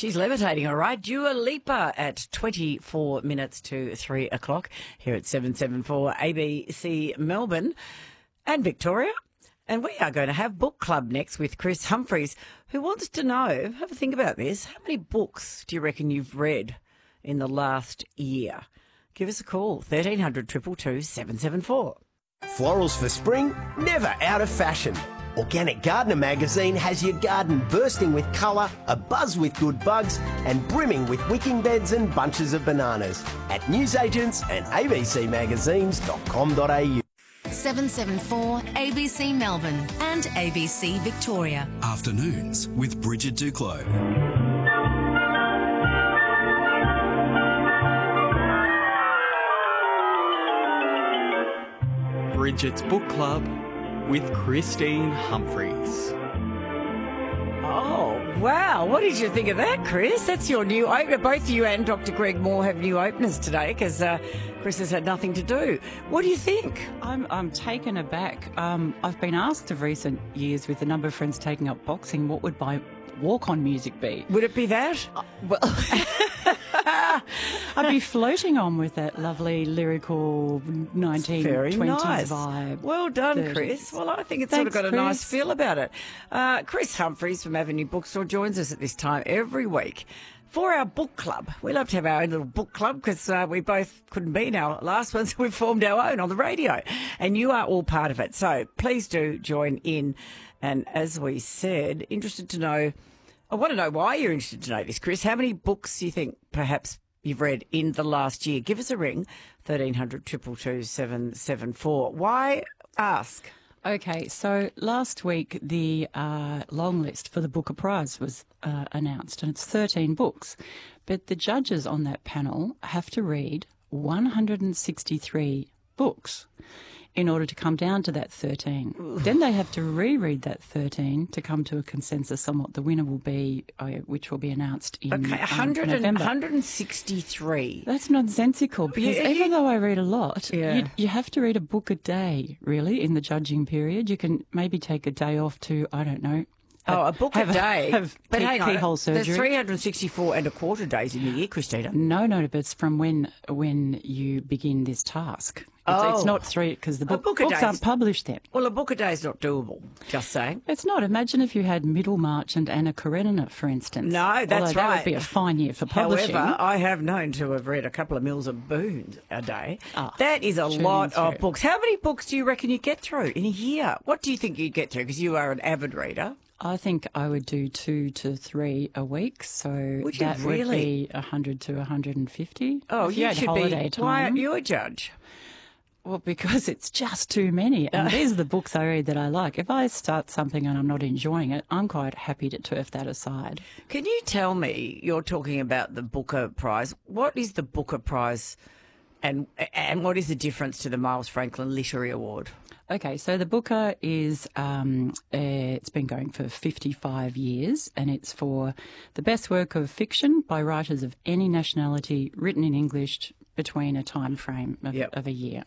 She's levitating, all right. Dua Lipa at 24 minutes to 3 o'clock here at 774 ABC Melbourne and Victoria. And we are going to have book club next with Chris Humphreys, who wants to know, have a think about this, how many books do you reckon you've read in the last year? Give us a call, 1300 222 774. Florals for spring, never out of fashion. Organic Gardener magazine has your garden bursting with colour, abuzz with good bugs and brimming with wicking beds and bunches of bananas at newsagents and abcmagazines.com.au. 774 ABC Melbourne and ABC Victoria. Afternoons with Bridget Duclos. Bridget's Book Club with Christine Humphreys. Oh, wow. What did you think of that, Chris? That's your new opener. Both you and Dr. Greg Moore have new openers today because Chris has had nothing to do. What do you think? I'm taken aback. I've been asked of recent years, with the number of friends taking up boxing, what would my walk-on music be? Would it be that? Well, I'd be floating on with that lovely lyrical 1920s nice vibe. Well done, 30s. Chris. Well, I think it's sort of got a nice feel about it. Chris Humphreys from Avenue Bookstore joins us at this time every week for our book club. We love to have our own little book club because we both couldn't be in our last one, so we formed our own on the radio. And you are all part of it. So please do join in. And as we said, interested to know, I want to know why you're interested to know this, Chris. How many books you think perhaps you've read in the last year? Give us a ring, 1300 222 774. Why ask? Okay, so last week the long list for the Booker Prize was announced, and it's 13 books. But the judges on that panel have to read 163 books in order to come down to that 13. Then they have to reread that 13 to come to a consensus on what the winner will be, which will be announced in November. 163. That's nonsensical, because even though I read a lot, Yeah. you have to read a book a day, really, in the judging period. You can maybe take a day off to, I don't know, A book a day. But hang on, keyhole surgery. there's 364 and a quarter days in the year, Christina. No, but it's from when you begin this task. It's not three, because the books aren't published then. Well, a book a day is not doable, just saying. It's not. Imagine if you had Middlemarch and Anna Karenina, for instance. No, that's Although right. That would be a fine year for publishing. However, I have known to have read a couple of mils of Boone a day. That is a churning lot of through. books. How many books do you reckon you get through in a year? What do you think you'd get through? Because you are an avid reader. I think I would do 2 to 3 a week, so Would you that really? would be 100 to 150. Oh, If you had should holiday be. time. Why aren't you a judge? Well, because it's just too many, and these are the books I read that I like. If I start something and I'm not enjoying it, I'm quite happy to turf that aside. Can you tell me, you're talking about the Booker Prize, what is the Booker Prize and what is the difference to the Miles Franklin Literary Award? Okay, so the Booker is, it's been going for 55 years, and it's for the best work of fiction by writers of any nationality, written in English between a time frame of a year.